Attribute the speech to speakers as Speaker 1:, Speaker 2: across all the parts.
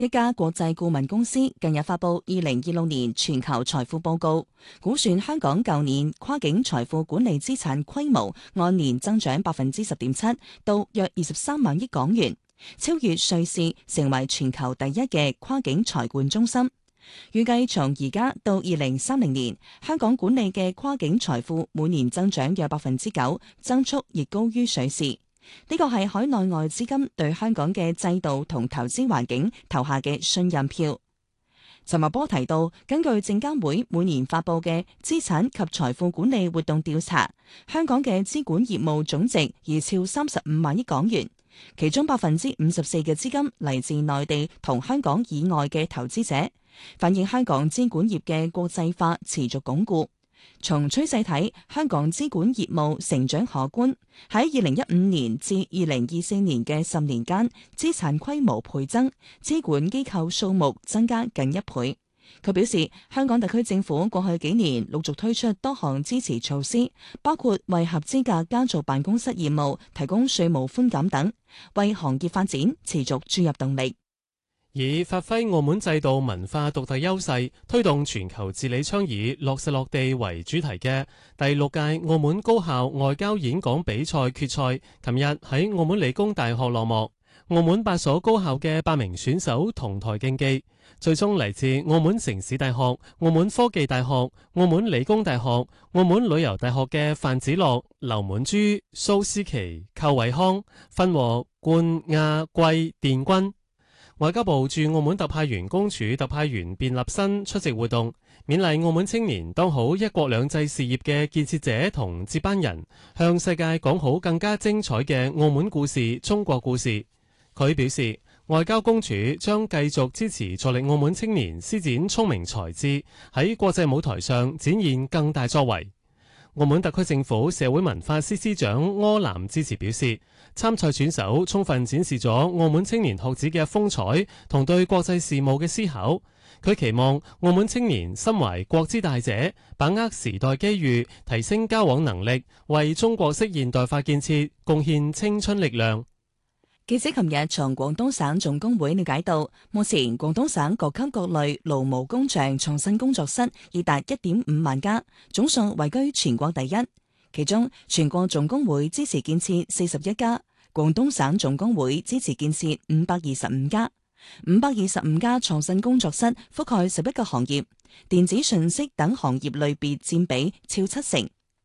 Speaker 1: 一家國際顧問公司近日發布2026年全球財富報告，估算香港舊年跨境財富管理資產規模按年增長10.7%，到約23萬億港元，超越瑞士，成為全球第一嘅跨境財管中心。預計從而家到2030年，香港管理嘅跨境財富每年增長約9%，增速亦高於瑞士。呢個係海內外資金對香港嘅制度同投資環境投下嘅信任票。陳茂波提到，根據證監會每年發布嘅資產及財富管理活動調查，香港嘅資管業務總值逾超35萬億港元，其中54%嘅資金嚟自內地同香港以外嘅投資者，反映香港資管業嘅國際化持續鞏固。從趨勢睇，香港資管業務成長可觀，喺2015年至2024年嘅10年間，資產規模倍增，資管機構數目增加近1倍。佢表示，香港特區政府過去幾年陸續推出多項支持措施，包括為合資格家族辦公室業務提供稅務寬減等，為行業發展持續注入動力。
Speaker 2: 以發揮澳門制度文化獨特優勢，推動全球治理倡議落實落地為主題嘅第6屆澳門高校外交演講比賽決賽，琴日喺澳門理工大學落幕。澳門8所高校嘅8名選手同台競技，最終嚟自澳門城市大學、澳門科技大學、澳門理工大學、澳門旅遊大學嘅范子樂、劉滿珠、蘇思琪、寇偉康分獲冠亞季殿軍。外交部駐澳門特派員公署特派員卞立新出席活動，勉勵澳門青年當好一國兩制事業嘅建設者同接班人，向世界講好更加精彩嘅澳門故事、中國故事。佢表示，外交公署將繼續支持助力澳門青年施展聰明才智，喺國際舞台上展現更大作為。澳門特區政府社會文化司司長柯南支持表示，參賽選手充分展示咗澳門青年學子嘅風采同對國際事務嘅思考。佢期望澳門青年心懷國之大者，把握時代機遇，提升交往能力，為中國式現代化建設貢獻青春力量。
Speaker 1: 記者琴日從廣東省總工會了解到，目前廣東省各級各類勞務工場創新工作室已達 1.5 萬家，總數位居全國第一。其中，全國總工會支持建設41家，廣東省總工會支持建設525家。525家創新工作室覆蓋11個行業，電子信息等行業類別佔比超70%。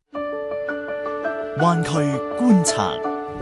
Speaker 3: 灣區觀察。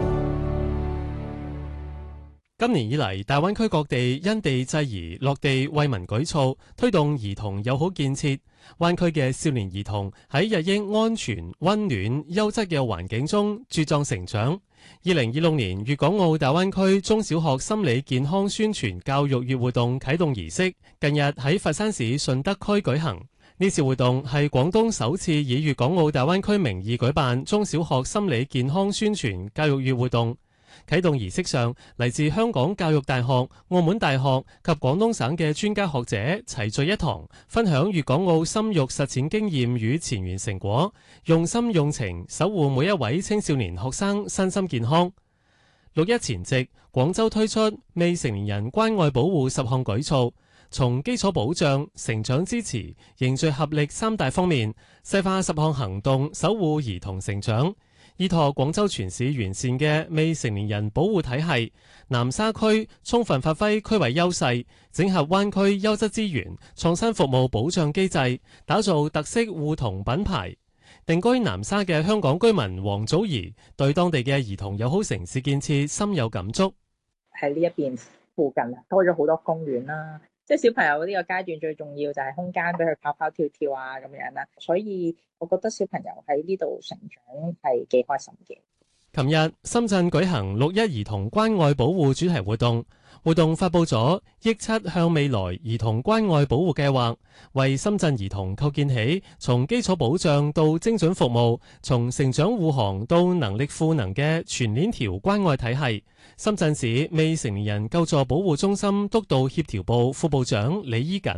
Speaker 2: 今年以嚟，大灣區各地因地制宜落地惠民舉措，推動兒童友好建設。灣區嘅少年兒童喺日益安全、溫暖、優質嘅環境中茁壯成長。2026年粵港澳大灣區中小學心理健康宣傳教育月活動啟動儀式，近日喺佛山市順德區舉行。呢次活動係廣東首次以粵港澳大灣區名義舉辦中小學心理健康宣傳教育月活動。啟動儀式上，嚟自香港教育大學、澳門大學及廣東省嘅專家學者齊聚一堂，分享粵港澳生育實踐經驗與前沿成果，用心用情守護每一位青少年學生身心健康。6一前夕，廣州推出未成年人關愛保護10項舉措，從基礎保障、成長支持、凝聚合力3大方面，細化10項行動，守護兒童成長。依託廣州全市完善嘅未成年人保護體系，南沙區充分發揮區位優勢，整合灣區優質資源，創新服務保障機制，打造特色互同品牌。定居南沙嘅香港居民黃祖兒對當地嘅兒童友好城市建設深有感觸。
Speaker 4: 喺呢一邊附近多咗好多公園啦。即係小朋友呢個階段最重要就係空間俾佢跑跑跳跳啊咁樣啦，所以我覺得小朋友喺呢度成長係幾開心嘅。
Speaker 2: 琴日深圳舉行6·1兒童關愛保護主題活動，活動發布咗憶7向未來兒童關愛保護計劃，為深圳兒童構建起從基礎保障到精準服務，從成長護航到能力賦能嘅全鏈條關愛體系。深圳市未成年人救助保護中心督導協調部副部長李依瑾。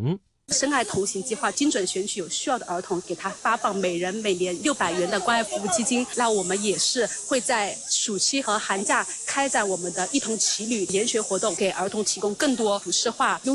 Speaker 3: 深爱同行计划精准选取有需要的儿童，给他发放每人每年600元的关爱服务基金。那我们也是会在暑期和寒假开展我们的一同骑旅研学活动，给儿童提供更多普适化、优